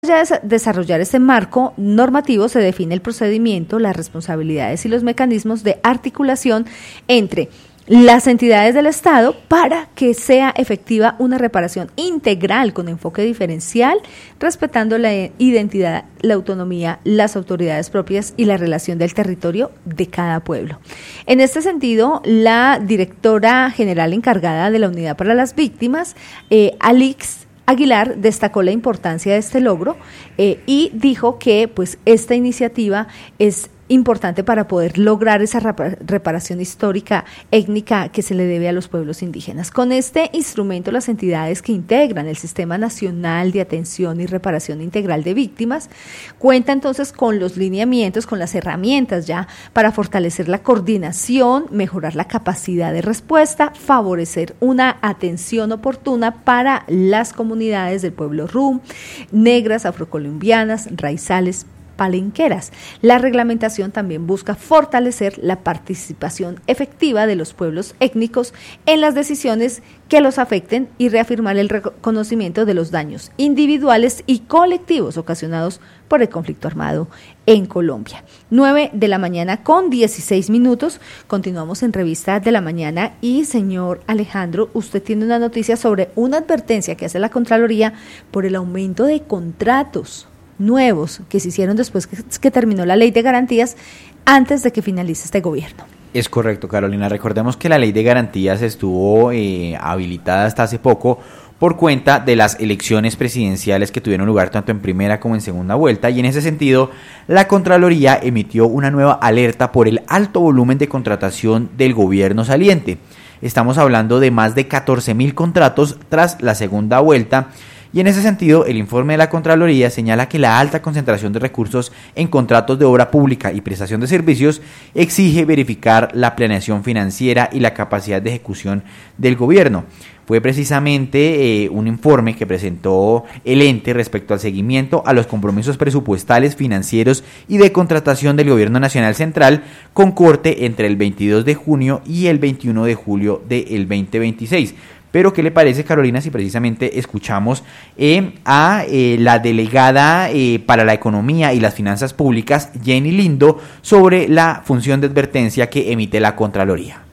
desarrollar este marco normativo se define el procedimiento, las responsabilidades y los mecanismos de articulación entre las entidades del Estado para que sea efectiva una reparación integral con enfoque diferencial, respetando la identidad, la autonomía, las autoridades propias y la relación del territorio de cada pueblo. En este sentido, la directora general encargada de la Unidad para las Víctimas, Alix Aguilar, destacó la importancia de este logro y dijo que pues esta iniciativa es importante para poder lograr esa reparación histórica, étnica que se le debe a los pueblos indígenas. Con este instrumento, las entidades que integran el Sistema Nacional de Atención y Reparación Integral de Víctimas cuentan entonces con los lineamientos, con las herramientas ya para fortalecer la coordinación, mejorar la capacidad de respuesta, favorecer una atención oportuna para las comunidades del pueblo rum, negras, afrocolombianas, raizales, palenqueras. La reglamentación también busca fortalecer la participación efectiva de los pueblos étnicos en las decisiones que los afecten y reafirmar el reconocimiento de los daños individuales y colectivos ocasionados por el conflicto armado en Colombia. 9:16 a.m. Continuamos en Revista de la Mañana y, señor Alejandro, usted tiene una noticia sobre una advertencia que hace la Contraloría por el aumento de contratos nuevos que se hicieron después que terminó la Ley de Garantías antes de que finalice este gobierno. Es correcto, Carolina. Recordemos que la Ley de Garantías estuvo habilitada hasta hace poco por cuenta de las elecciones presidenciales que tuvieron lugar tanto en primera como en segunda vuelta, y en ese sentido la Contraloría emitió una nueva alerta por el alto volumen de contratación del gobierno saliente. Estamos hablando de más de 14.000 contratos tras la segunda vuelta. Y en ese sentido, el informe de la Contraloría señala que la alta concentración de recursos en contratos de obra pública y prestación de servicios exige verificar la planeación financiera y la capacidad de ejecución del gobierno. Fue precisamente un informe que presentó el ente respecto al seguimiento a los compromisos presupuestales, financieros y de contratación del Gobierno Nacional Central con corte entre el 22 de junio y el 21 de julio del 2026. Pero, ¿qué le parece, Carolina, si precisamente escuchamos a la delegada para la Economía y las Finanzas Públicas, Jenny Lindo, sobre la función de advertencia que emite la Contraloría?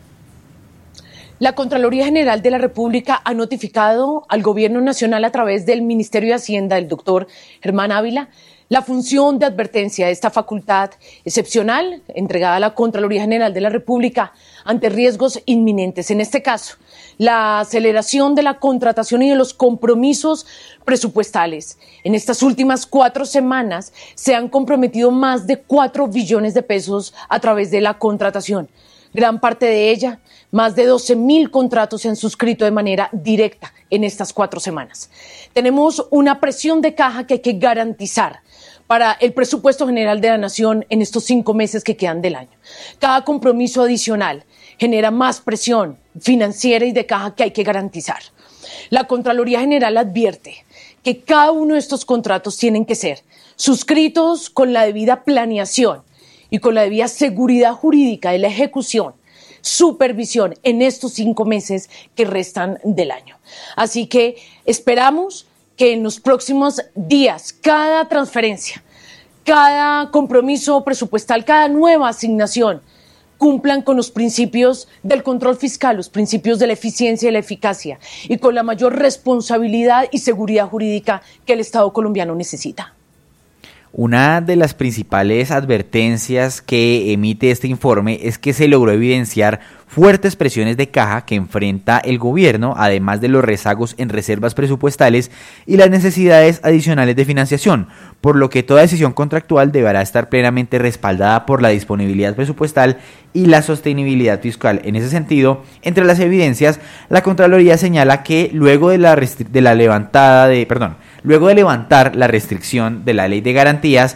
La Contraloría General de la República ha notificado al Gobierno Nacional a través del Ministerio de Hacienda, del doctor Germán Ávila, la función de advertencia, esta facultad excepcional entregada a la Contraloría General de la República ante riesgos inminentes. En este caso, la aceleración de la contratación y de los compromisos presupuestales. En estas últimas 4 semanas se han comprometido más de 4 billones de pesos a través de la contratación. Gran parte de ella, más de 12.000 contratos se han suscrito de manera directa en estas 4 semanas. Tenemos una presión de caja que hay que garantizar para el presupuesto general de la Nación en estos 5 meses que quedan del año. Cada compromiso adicional genera más presión financiera y de caja que hay que garantizar. La Contraloría General advierte que cada uno de estos contratos tienen que ser suscritos con la debida planeación y con la debida seguridad jurídica de la ejecución, supervisión en estos 5 meses que restan del año. Así que esperamos que en los próximos días cada transferencia, cada compromiso presupuestal, cada nueva asignación cumplan con los principios del control fiscal, los principios de la eficiencia y la eficacia y con la mayor responsabilidad y seguridad jurídica que el Estado colombiano necesita. Una de las principales advertencias que emite este informe es que se logró evidenciar fuertes presiones de caja que enfrenta el gobierno, además de los rezagos en reservas presupuestales y las necesidades adicionales de financiación, por lo que toda decisión contractual deberá estar plenamente respaldada por la disponibilidad presupuestal y la sostenibilidad fiscal. En ese sentido, entre las evidencias, la Contraloría señala que luego de levantar la restricción de la Ley de Garantías,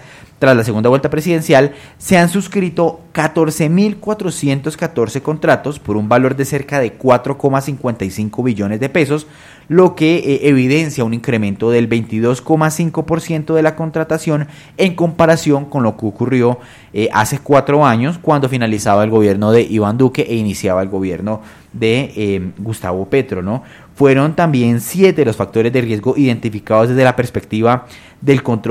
tras la segunda vuelta presidencial, se han suscrito 14.414 contratos por un valor de cerca de 4,55 billones de pesos, lo que evidencia un incremento del 22,5% de la contratación en comparación con lo que ocurrió hace 4 años, cuando finalizaba el gobierno de Iván Duque e iniciaba el gobierno de Gustavo Petro, ¿no? Fueron también 7 los factores de riesgo identificados desde la perspectiva del control